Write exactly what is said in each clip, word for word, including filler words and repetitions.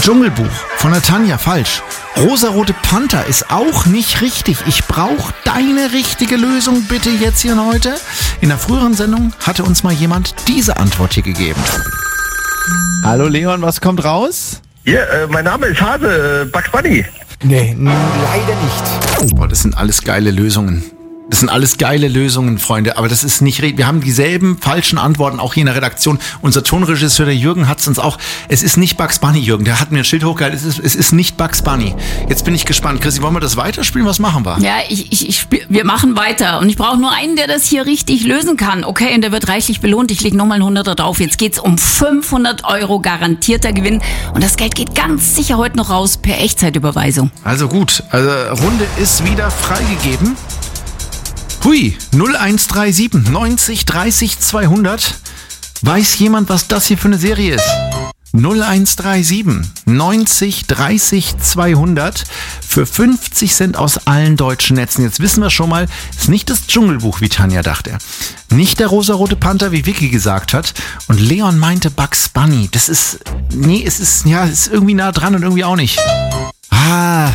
Dschungelbuch von der Tanja, falsch. Rosarote Panther ist auch nicht richtig. Ich brauche deine richtige Lösung bitte jetzt hier und heute. In der früheren Sendung hatte uns mal jemand diese Antwort hier gegeben. Hallo Leon, was kommt raus? Ja, äh, mein Name ist Hase, äh, Bugs Bunny. Nee, n- leider nicht. Boah, das sind alles geile Lösungen. Das sind alles geile Lösungen, Freunde, aber das ist nicht, wir haben dieselben falschen Antworten, auch hier in der Redaktion. Unser Tonregisseur, der Jürgen, hat es uns auch, es ist nicht Bugs Bunny, Jürgen, der hat mir ein Schild hochgehalten, es ist, es ist nicht Bugs Bunny. Jetzt bin ich gespannt. Chrissy, wollen wir das weiterspielen? Was machen wir? Ja, ich, ich, ich spiel, wir machen weiter und ich brauche nur einen, der das hier richtig lösen kann. Okay, und der wird reichlich belohnt. Ich lege nochmal einen Hunderter drauf. Jetzt geht's um fünfhundert Euro garantierter Gewinn und das Geld geht ganz sicher heute noch raus per Echtzeitüberweisung. Also gut, also Runde ist wieder freigegeben. Hui, null eins drei sieben neunzig dreißig zweihundert. Weiß jemand, was das hier für eine Serie ist? null eins drei sieben neunzig dreißig zweihundert für fünfzig Cent aus allen deutschen Netzen. Jetzt wissen wir schon mal, es ist nicht das Dschungelbuch, wie Tanja dachte. Nicht der rosarote Panther, wie Vicky gesagt hat. Und Leon meinte Bugs Bunny. Das ist, nee, es ist, ja, es ist irgendwie nah dran und irgendwie auch nicht. Ah,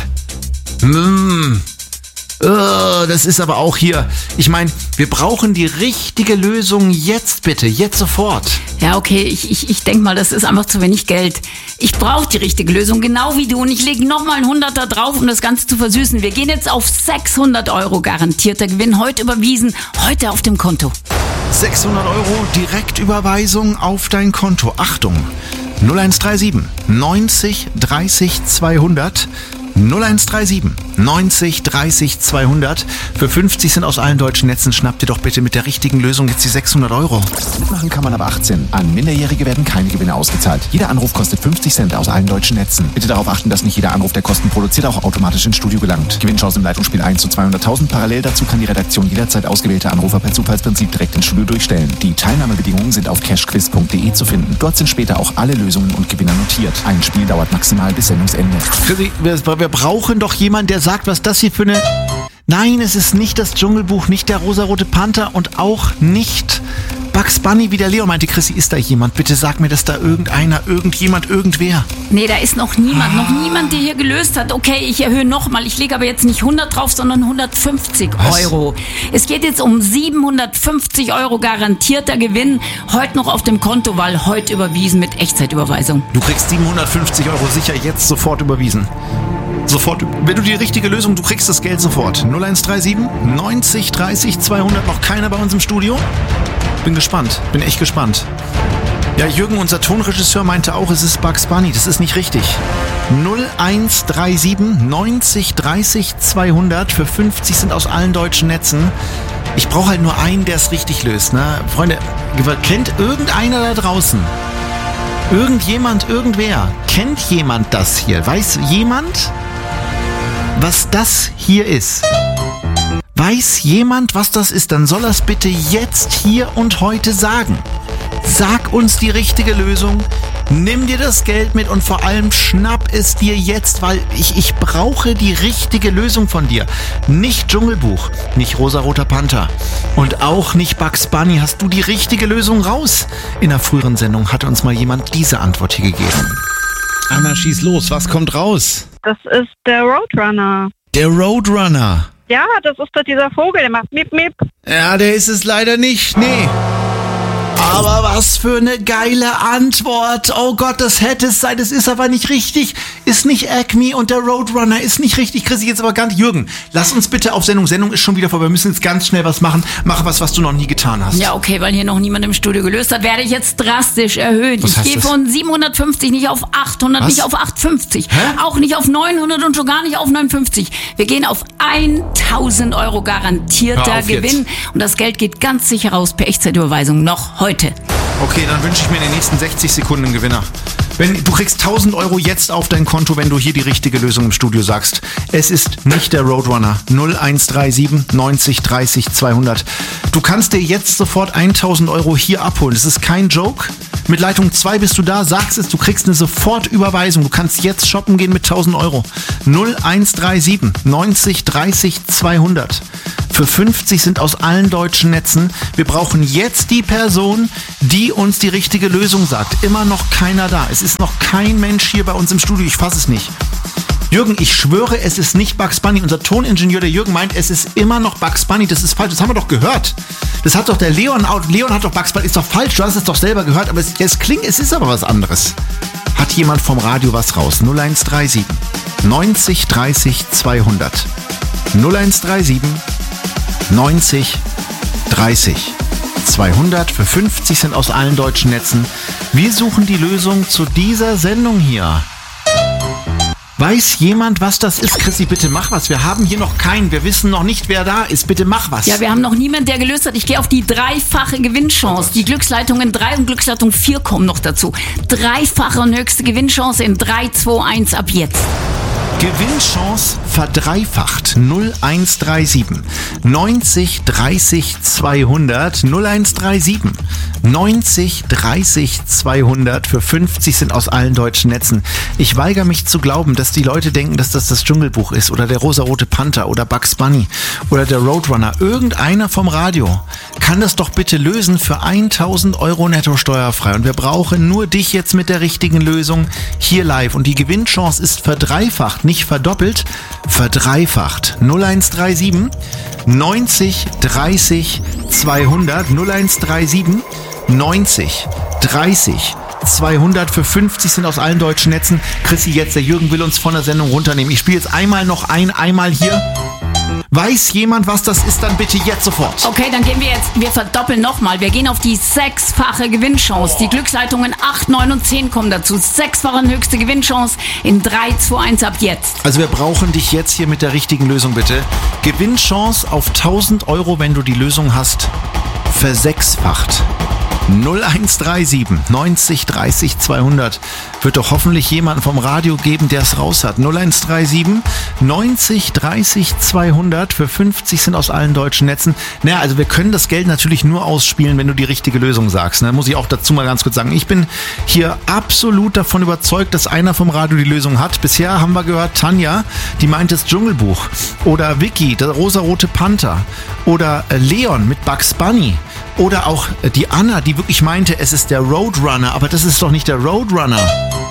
mmm. Oh, das ist aber auch hier. Ich meine, wir brauchen die richtige Lösung jetzt bitte, jetzt sofort. Ja, okay, ich, ich, ich denke mal, das ist einfach zu wenig Geld. Ich brauche die richtige Lösung, genau wie du. Und ich lege nochmal einen Hunderter drauf, um das Ganze zu versüßen. Wir gehen jetzt auf sechshundert Euro garantierter Gewinn. Heute überwiesen, heute auf dem Konto. sechshundert Euro Direktüberweisung auf dein Konto. Achtung, null eins drei sieben neunzig dreißig zweihundert. null eins drei sieben neunzig dreißig zweihundert. Für fünfzig Cent aus allen deutschen Netzen schnappt ihr doch bitte mit der richtigen Lösung jetzt die sechshundert Euro. Mitmachen kann man aber achtzehn. An Minderjährige werden keine Gewinne ausgezahlt. Jeder Anruf kostet fünfzig Cent aus allen deutschen Netzen. Bitte darauf achten, dass nicht jeder Anruf, der Kosten produziert, auch automatisch ins Studio gelangt. Gewinnchance im Leitungsspiel eins zu zweihunderttausend. Parallel dazu kann die Redaktion jederzeit ausgewählte Anrufer per Zufallsprinzip direkt ins Studio durchstellen. Die Teilnahmebedingungen sind auf cashquiz punkt de zu finden. Dort sind später auch alle Lösungen und Gewinner notiert. Ein Spiel dauert maximal bis Sendungsende. Chrissy, wir, wir brauchen doch jemanden, der sagt, was das hier für eine... Nein, es ist nicht das Dschungelbuch, nicht der rosarote Panther und auch nicht Bugs Bunny, wie der Leo meinte. Chrissy, ist da jemand? Bitte sag mir, dass da irgendeiner, irgendjemand, irgendwer... Nee, da ist noch niemand, noch niemand, der hier gelöst hat. Okay, ich erhöhe nochmal. Ich lege aber jetzt nicht hundert drauf, sondern hundertfünfzig Was? Euro. Es geht jetzt um siebenhundertfünfzig Euro garantierter Gewinn. Heute noch auf dem Konto, weil heute überwiesen mit Echtzeitüberweisung. Du kriegst siebenhundertfünfzig Euro sicher jetzt sofort überwiesen. Sofort, wenn du die richtige Lösung, du kriegst das Geld sofort. null eins drei sieben neunzig dreißig zweihundert, noch keiner bei uns im Studio? Bin gespannt, bin echt gespannt. Ja, Jürgen, unser Tonregisseur, meinte auch, es ist Bugs Bunny, das ist nicht richtig. null eins drei sieben neunzig dreißig zweihundert für fünfzig Cent aus allen deutschen Netzen. Ich brauche halt nur einen, der es richtig löst, ne? Freunde, kennt irgendeiner da draußen? Irgendjemand, irgendwer, kennt jemand das hier? Weiß jemand, was das hier ist? Weiß jemand, was das ist? Dann soll er es bitte jetzt, hier und heute sagen. Sag uns die richtige Lösung, nimm dir das Geld mit und vor allem schnapp es dir jetzt, weil ich, ich brauche die richtige Lösung von dir. Nicht Dschungelbuch, nicht rosaroter Panther und auch nicht Bugs Bunny. Hast du die richtige Lösung raus? In der früheren Sendung hatte uns mal jemand diese Antwort hier gegeben. Anna, schieß los, was kommt raus? Das ist der Roadrunner. Der Roadrunner. Ja, das ist doch dieser Vogel, der macht Mip Mip. Ja, der ist es leider nicht, nee. Aber was für eine geile Antwort. Oh Gott, das hätte es sein. Das ist aber nicht richtig. Ist nicht Acme und der Roadrunner ist nicht richtig. Chris, jetzt aber gar nicht. Jürgen, lass uns bitte auf Sendung. Sendung ist schon wieder vorbei. Wir müssen jetzt ganz schnell was machen. Mach was, was du noch nie getan hast. Ja, okay, weil hier noch niemand im Studio gelöst hat, werde ich jetzt drastisch erhöhen. Was ich heißt gehe das? von siebenhundertfünfzig nicht auf achthundert, Was? nicht auf achthundertfünfzig, Hä? auch nicht auf neunhundert und schon gar nicht auf neunundfünfzig. Wir gehen auf tausend Euro garantierter Hör auf Gewinn. jetzt. Und das Geld geht ganz sicher raus per Echtzeitüberweisung noch heute. Okay, dann wünsche ich mir in den nächsten sechzig Sekunden einen Gewinner. Wenn, du kriegst tausend Euro jetzt auf dein Konto, wenn du hier die richtige Lösung im Studio sagst. Es ist nicht der Roadrunner. null eins drei sieben neunzig dreißig zweihundert. Du kannst dir jetzt sofort tausend Euro hier abholen. Das ist kein Joke. Mit Leitung zwei bist du da, sagst es, du kriegst eine Sofortüberweisung. Du kannst jetzt shoppen gehen mit tausend Euro. null eins drei sieben neunzig dreißig zweihundert. für fünfzig sind aus allen deutschen Netzen. Wir brauchen jetzt die Person, die uns die richtige Lösung sagt. Immer noch keiner da. Es ist noch kein Mensch hier bei uns im Studio. Ich fasse es nicht. Jürgen, ich schwöre, es ist nicht Bugs Bunny. Unser Toningenieur, der Jürgen, meint, es ist immer noch Bugs Bunny. Das ist falsch. Das haben wir doch gehört. Das hat doch der Leon, Leon hat doch Bugs Bunny. Ist doch falsch. Du hast es doch selber gehört. Aber es, es klingt, es ist aber was anderes. Hat jemand vom Radio was raus? null eins drei sieben neunzig dreißig zweihundert. null eins drei sieben neunzig dreißig zweihundert. Für fünfzig sind aus allen deutschen Netzen. Wir suchen die Lösung zu dieser Sendung hier. Weiß jemand, was das ist? Chrissy, bitte mach was. Wir haben hier noch keinen. Wir wissen noch nicht, wer da ist. Bitte mach was. Ja, wir haben noch niemanden, der gelöst hat. Ich gehe auf die dreifache Gewinnchance. Die Glücksleitungen drei und Glücksleitung vier kommen noch dazu. Dreifache und höchste Gewinnchance in drei, zwei, eins ab jetzt. Gewinnchance verdreifacht. null eins drei sieben neunzig dreißig zweihundert. null eins drei sieben neunzig dreißig zweihundert. Für fünfzig sind aus allen deutschen Netzen. Ich weigere mich zu glauben, dass die Leute denken, dass das das Dschungelbuch ist oder der rosarote Panther oder Bugs Bunny oder der Roadrunner. Irgendeiner vom Radio kann das doch bitte lösen für tausend Euro netto steuerfrei. Und wir brauchen nur dich jetzt mit der richtigen Lösung hier live. Und die Gewinnchance ist verdreifacht, nicht verdoppelt, verdreifacht. null eins drei sieben neunzig dreißig zweihundert. null eins drei sieben neunzig dreißig zweihundert. Für fünfzig sind aus allen deutschen Netzen. Chrissy, jetzt, der Jürgen will uns von der Sendung runternehmen. Ich spiele jetzt einmal noch ein, einmal hier. Weiß jemand, was das ist, dann bitte jetzt sofort. Okay, dann gehen wir jetzt, wir verdoppeln nochmal. Wir gehen auf die sechsfache Gewinnchance. Die Glücksleitungen acht, neun und zehn kommen dazu. Sechsfache höchste Gewinnchance in drei, zwei, eins ab jetzt. Also wir brauchen dich jetzt hier mit der richtigen Lösung, bitte. Gewinnchance auf tausend Euro, wenn du die Lösung hast, versechsfacht. null eins drei sieben neunzig dreißig zweihundert. Wird doch hoffentlich jemanden vom Radio geben, der es raus hat. null eins drei sieben neunzig dreißig zweihundert. Für fünfzig sind aus allen deutschen Netzen. Naja, also wir können das Geld natürlich nur ausspielen, wenn du die richtige Lösung sagst. Da muss ich auch dazu mal ganz kurz sagen. Ich bin hier absolut davon überzeugt, dass einer vom Radio die Lösung hat. Bisher haben wir gehört, Tanja, die meint das Dschungelbuch. Oder Vicky, der rosarote Panther. Oder Leon mit Bugs Bunny. Oder auch die Anna, die wirklich meinte, es ist der Roadrunner, aber das ist doch nicht der Roadrunner.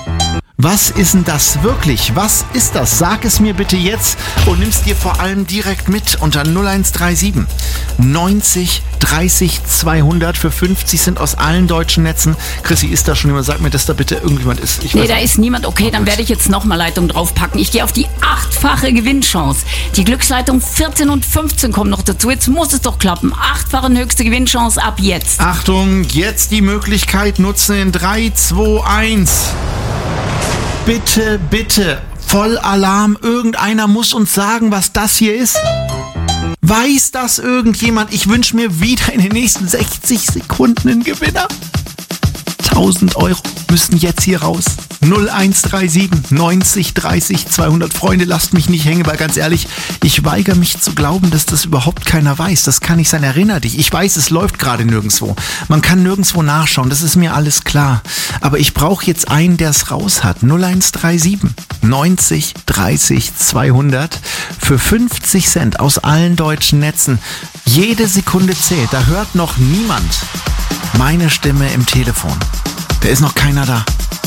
Was ist denn das wirklich? Was ist das? Sag es mir bitte jetzt und nimm's dir vor allem direkt mit unter null eins drei sieben neunzig dreißig zweihundert. Für fünfzig sind aus allen deutschen Netzen. Chrissy, ist da schon jemand? Sag mir, dass da bitte irgendjemand ist. Ich nee, da ist niemand. Okay, dann werde ich jetzt nochmal Leitung draufpacken. Ich gehe auf die achtfache Gewinnchance. Die Glücksleitung vierzehn und fünfzehn kommen noch dazu. Jetzt muss es doch klappen. Achtfache höchste Gewinnchance ab jetzt. Achtung, jetzt die Möglichkeit nutzen in drei, zwei, eins. Bitte, bitte, Vollalarm. Irgendeiner muss uns sagen, was das hier ist. Weiß das irgendjemand? Ich wünsche mir wieder in den nächsten sechzig Sekunden einen Gewinner. tausend Euro müssen jetzt hier raus. null eins drei sieben neunzig dreißig zweihundert. Freunde, lasst mich nicht hängen, weil ganz ehrlich, ich weigere mich zu glauben, dass das überhaupt keiner weiß. Das kann nicht sein. Erinner dich. Ich weiß, es läuft gerade nirgendwo. Man kann nirgendwo nachschauen. Das ist mir alles klar. Aber ich brauche jetzt einen, der es raus hat. null eins drei sieben neunzig dreißig zweihundert. Für fünfzig Cent aus allen deutschen Netzen. Jede Sekunde zählt. Da hört noch niemand meine Stimme im Telefon. Da ist noch keiner da.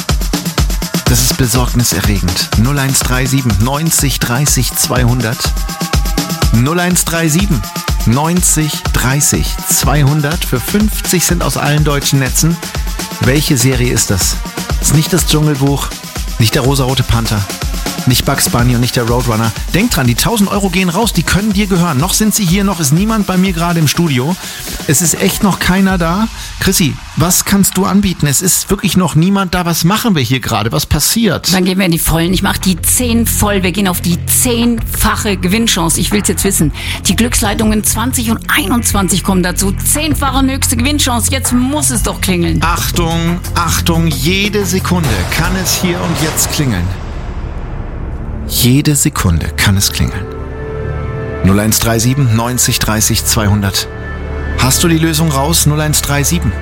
Das ist besorgniserregend. null eins drei sieben neunzig dreißig zweihundert. null eins drei sieben neunzig dreißig zweihundert. Für fünfzig sind aus allen deutschen Netzen. Welche Serie ist das? Ist nicht das Dschungelbuch, nicht der rosarote Panther, nicht Bugs Bunny und nicht der Roadrunner. Denk dran, die tausend Euro gehen raus, die können dir gehören. Noch sind sie hier, noch ist niemand bei mir gerade im Studio. Es ist echt noch keiner da. Chrissy, was kannst du anbieten? Es ist wirklich noch niemand da. Was machen wir hier gerade? Was passiert? Dann gehen wir in die Vollen. Ich mache die zehn voll. Wir gehen auf die zehnfache Gewinnchance. Ich will's jetzt wissen. Die Glücksleitungen zwanzig und einundzwanzig kommen dazu. Zehnfache höchste Gewinnchance. Jetzt muss es doch klingeln. Achtung, Achtung, jede Sekunde kann es hier und jetzt klingeln. Jede Sekunde kann es klingeln. null eins drei sieben neunzig dreißig zweihundert. Hast du die Lösung raus? null eins drei sieben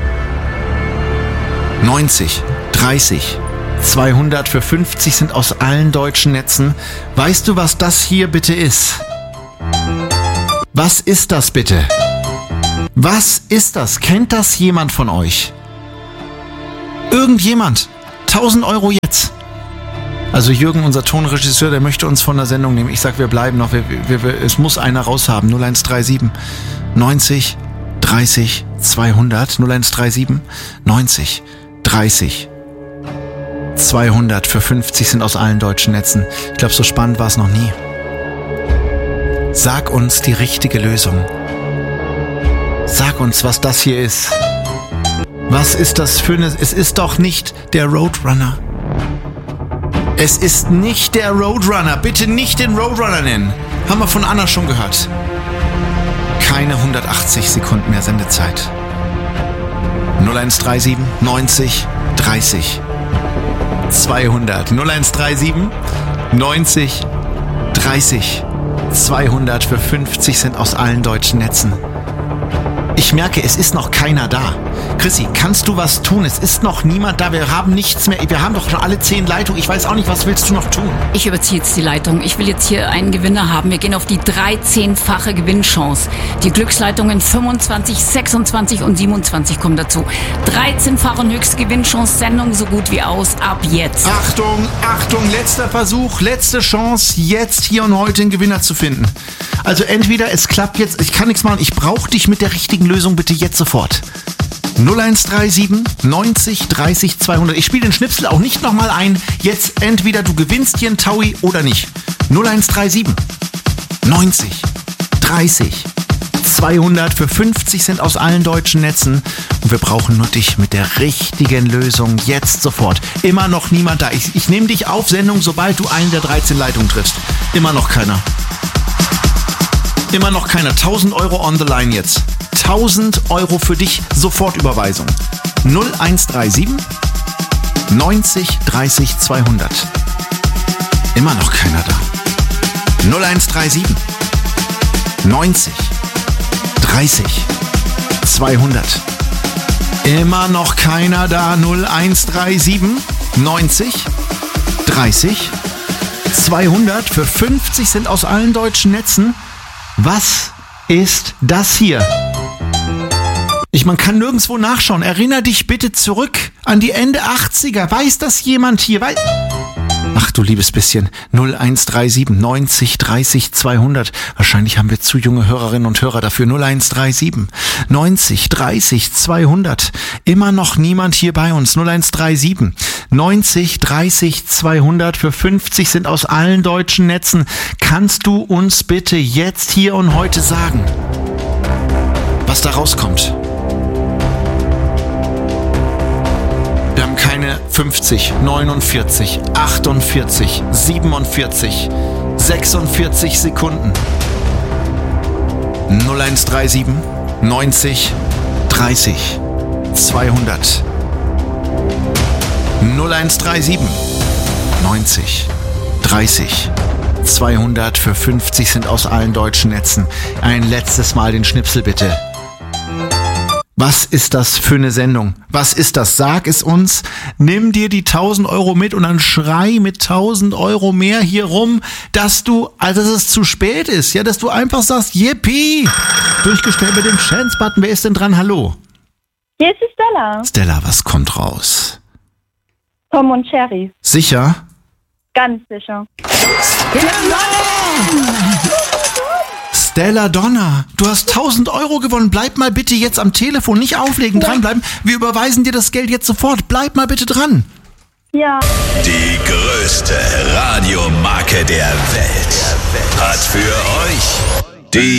neunzig dreißig zweihundert. Für fünfzig sind aus allen deutschen Netzen. Weißt du, was das hier bitte ist? Was ist das bitte? Was ist das? Kennt das jemand von euch? Irgendjemand? tausend Euro jetzt. Also Jürgen, unser Tonregisseur, der möchte uns von der Sendung nehmen. Ich sag, wir bleiben noch. Wir, wir, wir, es muss einer raushaben. null eins drei sieben neunzig dreißig zweihundert. null eins drei sieben neunzig dreißig zweihundert für fünfzig sind aus allen deutschen Netzen. Ich glaube, so spannend war es noch nie. Sag uns die richtige Lösung. Sag uns, was das hier ist. Was ist das für eine... Es ist doch nicht der Roadrunner. Es ist nicht der Roadrunner. Bitte nicht den Roadrunner nennen. Haben wir von Anna schon gehört. Keine hundertachtzig Sekunden mehr Sendezeit. null eins drei sieben neunzig dreißig zweihundert. null eins drei sieben neunzig dreißig zweihundert für fünfzig sind aus allen deutschen Netzen. Ich merke, es ist noch keiner da. Chrissy, kannst du was tun? Es ist noch niemand da. Wir haben nichts mehr. Wir haben doch schon alle zehn Leitungen. Ich weiß auch nicht, was willst du noch tun? Ich überziehe jetzt die Leitung. Ich will jetzt hier einen Gewinner haben. Wir gehen auf die dreizehnfache Gewinnchance. Die Glücksleitungen fünfundzwanzig, sechsundzwanzig und siebenundzwanzig kommen dazu. dreizehnfache und höchste Gewinnchance. Sendung so gut wie aus. Ab jetzt. Achtung, Achtung, letzter Versuch, letzte Chance, jetzt hier und heute einen Gewinner zu finden. Also entweder es klappt jetzt, ich kann nichts machen, ich brauche dich mit der richtigen Lösung bitte jetzt sofort. null eins drei sieben neunzig dreißig zweihundert. Ich spiele den Schnipsel auch nicht nochmal ein. Jetzt entweder du gewinnst hier einen Taui oder nicht. null eins drei sieben neunzig dreißig zweihundert für fünfzig sind aus allen deutschen Netzen. Und wir brauchen nur dich mit der richtigen Lösung jetzt sofort. Immer noch niemand da. Ich, ich nehme dich auf Sendung, sobald du einen der dreizehn Leitungen triffst. Immer noch keiner. Immer noch keiner. tausend Euro on the line jetzt. tausend Euro für dich, Sofortüberweisung. null eins drei sieben neunzig dreißig zweihundert. Immer noch keiner da. null eins drei sieben neunzig dreißig zweihundert. Immer noch keiner da. null eins drei sieben neunzig dreißig zweihundert für fünfzig sind aus allen deutschen Netzen. Was ist das hier? Ich, man kann nirgendwo nachschauen. Erinner dich bitte zurück an die Ende achtziger. Weiß das jemand hier? Weiß... Ach du liebes bisschen. null eins drei sieben neunzig dreißig zweihundert. Wahrscheinlich haben wir zu junge Hörerinnen und Hörer dafür. null eins drei sieben neunzig dreißig zweihundert. Immer noch niemand hier bei uns. null eins drei sieben neunzig dreißig zweihundert für fünfzig sind aus allen deutschen Netzen. Kannst du uns bitte jetzt hier und heute sagen, was da rauskommt? Wir haben keine fünfzig, neunundvierzig, achtundvierzig, siebenundvierzig, sechsundvierzig Sekunden. null eins drei sieben neunzig dreißig zweihundert. null eins drei sieben neunzig dreißig zweihundert für fünfzig sind aus allen deutschen Netzen. Ein letztes Mal den Schnipsel bitte. Was ist das für eine Sendung? Was ist das? Sag es uns. Nimm dir die tausend Euro mit und dann schrei mit tausend Euro mehr hier rum, dass du, also dass es zu spät ist. Ja, dass du einfach sagst, yippie! Durchgestellt mit dem Chance-Button. Wer ist denn dran? Hallo? Hier ist die Stella. Stella, was kommt raus? Tom und Cherry. Sicher? Ganz sicher. Stella Donna, du hast tausend Euro gewonnen. Bleib mal bitte jetzt am Telefon, nicht auflegen, dranbleiben. Wir überweisen dir das Geld jetzt sofort. Bleib mal bitte dran. Ja. Die größte Radiomarke der Welt hat für euch die